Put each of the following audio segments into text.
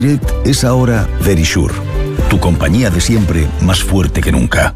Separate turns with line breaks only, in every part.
Es ahora Verisure, tu compañía de siempre más fuerte que nunca.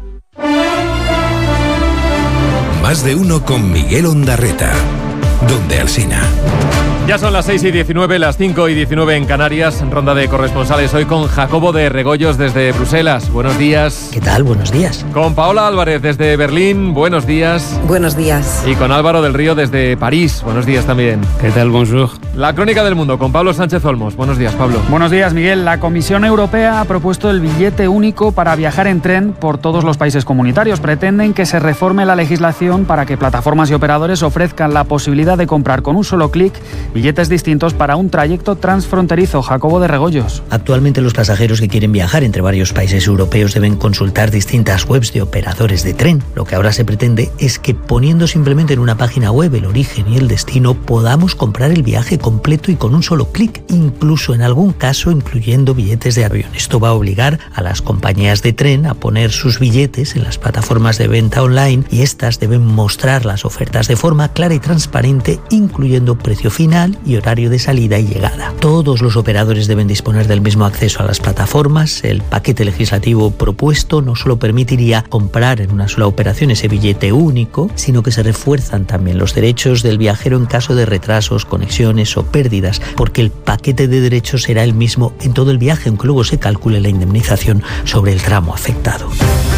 Más de uno con Miguel Ondarreta. Donde Alsina.
Ya son las 6:19, las 5:19 en Canarias, en ronda de corresponsales hoy con Jacobo de Regoyos desde Bruselas. Buenos días.
¿Qué tal? Buenos días.
Con Paola Álvarez desde Berlín. Buenos días.
Buenos días.
Y con Álvaro del Río desde París. Buenos días también.
¿Qué tal? Bonjour.
La crónica del mundo con Pablo Sánchez Olmos. Buenos días, Pablo.
Buenos días, Miguel. La Comisión Europea ha propuesto el billete único para viajar en tren por todos los países comunitarios. Pretenden que se reforme la legislación para que plataformas y operadores ofrezcan la posibilidad de comprar con un solo clic billetes distintos para un trayecto transfronterizo. Jacobo de Regoyos.
Actualmente los pasajeros que quieren viajar entre varios países europeos deben consultar distintas webs de operadores de tren. Lo que ahora se pretende es que poniendo simplemente en una página web el origen y el destino podamos comprar el viaje completo y con un solo clic, incluso en algún caso incluyendo billetes de avión. Esto va a obligar a las compañías de tren a poner sus billetes en las plataformas de venta online y estas deben mostrar las ofertas de forma clara y transparente, incluyendo precio final y horario de salida y llegada. Todos los operadores deben disponer del mismo acceso a las plataformas. El paquete legislativo propuesto no solo permitiría comprar en una sola operación ese billete único, sino que se refuerzan también los derechos del viajero en caso de retrasos, conexiones o pérdidas, porque el paquete de derechos será el mismo en todo el viaje, aunque luego se calcule la indemnización sobre el tramo afectado.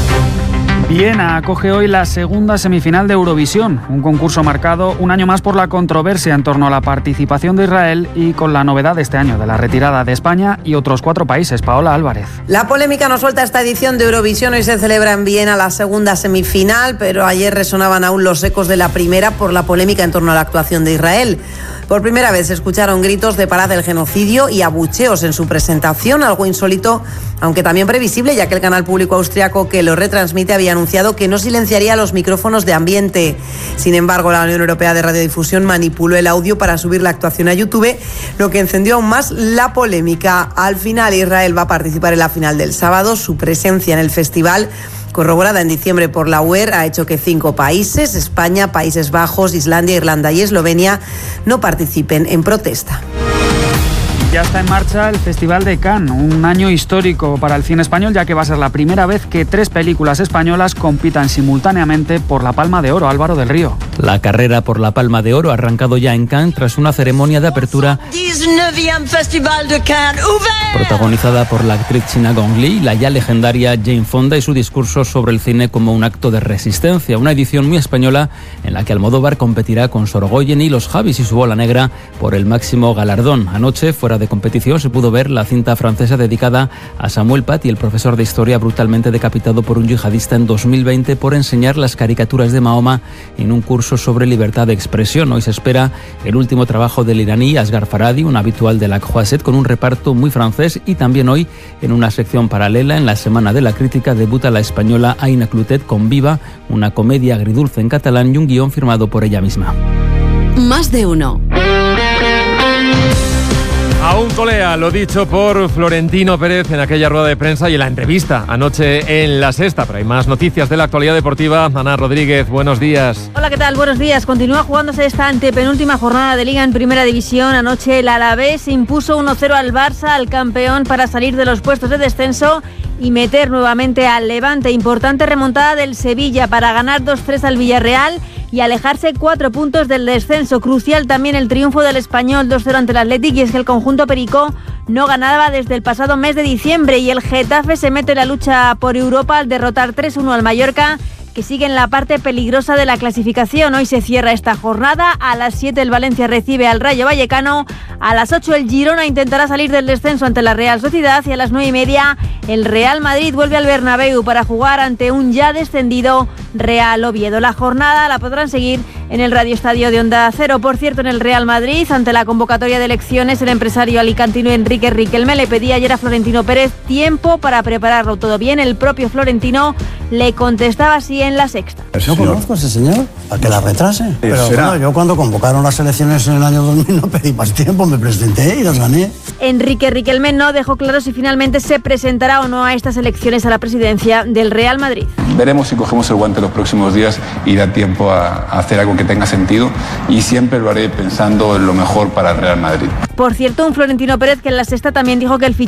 Viena acoge hoy la segunda semifinal de Eurovisión, un concurso marcado un año más por la controversia en torno a la participación de Israel y con la novedad de este año de la retirada de España y otros 4 países. Paola Álvarez.
La polémica no suelta esta edición de Eurovisión. Hoy se celebra en Viena la segunda semifinal, pero ayer resonaban aún los ecos de la primera por la polémica en torno a la actuación de Israel. Por primera vez se escucharon gritos de parad del genocidio y abucheos en su presentación, algo insólito, aunque también previsible, ya que el canal público austriaco que lo retransmite había anunciado que no silenciaría los micrófonos de ambiente. Sin embargo, la Unión Europea de Radiodifusión manipuló el audio para subir la actuación a YouTube, lo que encendió aún más la polémica. Al final, Israel va a participar en la final del sábado. Su presencia en el festival, corroborada en diciembre por la UER, ha hecho que 5 países, España, Países Bajos, Islandia, Irlanda y Eslovenia, no participen en protesta.
Ya está en marcha el Festival de Cannes, un año histórico para el cine español, ya que va a ser la primera vez que 3 películas españolas compitan simultáneamente por la Palma de Oro. Álvaro del Río.
La carrera por la Palma de Oro ha arrancado ya en Cannes tras una ceremonia de apertura
19e Festival de Cannes,
protagonizada por la actriz china Gong Li, la ya legendaria Jane Fonda y su discurso sobre el cine como un acto de resistencia. Una edición muy española en la que Almodóvar competirá con Sorogoyen y los Javis y su bola negra por el máximo galardón. Anoche, fuera de competición, se pudo ver la cinta francesa dedicada a Samuel Paty, el profesor de historia brutalmente decapitado por un yihadista en 2020 por enseñar las caricaturas de Mahoma en un curso sobre libertad de expresión. Hoy se espera el último trabajo del iraní Asghar Farhadi, un habitual de la Croisette, con un reparto muy francés, y también hoy, en una sección paralela, en la Semana de la Crítica, debuta la española Aina Clotet con Viva, una comedia agridulce en catalán y un guión firmado por ella misma.
Más de uno.
Aún colea lo dicho por Florentino Pérez en aquella rueda de prensa y en la entrevista anoche en La Sexta. Pero hay más noticias de la actualidad deportiva. Ana Rodríguez, buenos días.
Hola, ¿qué tal? Buenos días. Continúa jugándose esta antepenúltima jornada de Liga en Primera División. Anoche el Alavés impuso 1-0 al Barça, al campeón, para salir de los puestos de descenso y meter nuevamente al Levante. Importante remontada del Sevilla para ganar 2-3 al Villarreal y alejarse 4 puntos del descenso. Crucial también el triunfo del Español 2-0 ante el Athletic, y es que el conjunto perico no ganaba desde el pasado mes de diciembre, y el Getafe se mete en la lucha por Europa al derrotar 3-1 al Mallorca, que sigue en la parte peligrosa de la clasificación. Hoy se cierra esta jornada. A las 7 el Valencia recibe al Rayo Vallecano. A las 8 el Girona intentará salir del descenso ante la Real Sociedad. Y a las 9:30 el Real Madrid vuelve al Bernabéu para jugar ante un ya descendido Real Oviedo. La jornada la podrán seguir en el Radio Estadio de Onda Cero. Por cierto, en el Real Madrid, ante la convocatoria de elecciones, el empresario alicantino Enrique Riquelme le pedía ayer a Florentino Pérez tiempo para prepararlo todo bien. El propio Florentino le contestaba así en La Sexta.
No conozco a ese señor, para que la retrase. Pero bueno, yo cuando convocaron las elecciones en el año 2000 no pedí más tiempo, me presenté y las gané.
Enrique Riquelme no dejó claro si finalmente se presentará o no a estas elecciones a la presidencia del Real Madrid.
Veremos si cogemos el guante los próximos días y da tiempo a hacer algo que tenga sentido, y siempre lo haré pensando en lo mejor para el Real Madrid.
Por cierto, un Florentino Pérez que en La Sexta también dijo que el